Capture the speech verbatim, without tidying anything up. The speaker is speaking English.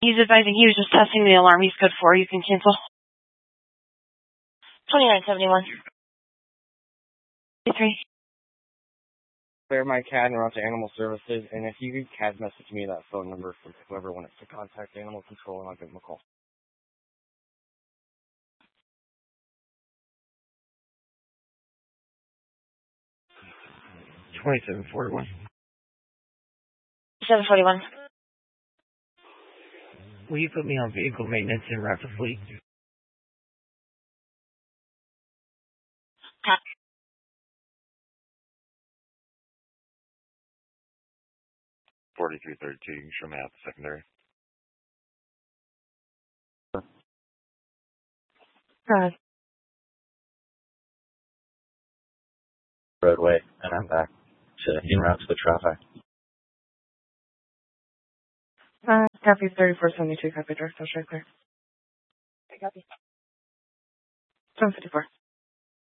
He's advising he was just testing the alarm. He's good for. You can cancel. twenty-nine seventy-one. three. Clear my C A D and route to Animal Services, and if you could C A D message me that phone number for whoever wants to contact Animal Control, and I'll give them a call. twenty-seven forty-one. seven forty-one. Will you put me on vehicle maintenance and route to fleet? forty-three thirty-two, you can show me out the secondary. Good. Roadway, and I'm back to en route to the traffic. Uh, copy thirty-four seventy-two, copy direct, I'll show you clear. I copy. seven fifty-four.